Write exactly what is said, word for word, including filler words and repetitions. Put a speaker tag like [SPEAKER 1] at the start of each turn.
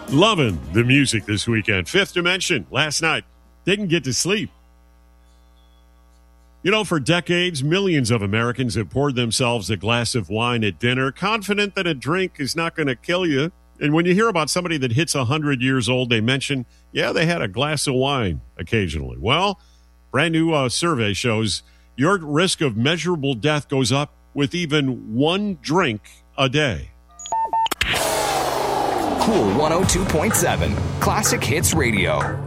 [SPEAKER 1] Loving the music this weekend. Fifth Dimension last night. Didn't get to sleep. You know, for decades, millions of Americans have poured themselves a glass of wine at dinner, confident that a drink is not going to kill you. And when you hear about somebody that hits one hundred years old, they mention, yeah, they had a glass of wine occasionally. Well, brand new uh, survey shows your risk of measurable death goes up with even one drink a day.
[SPEAKER 2] Cool one oh two point seven, Classic Hits Radio.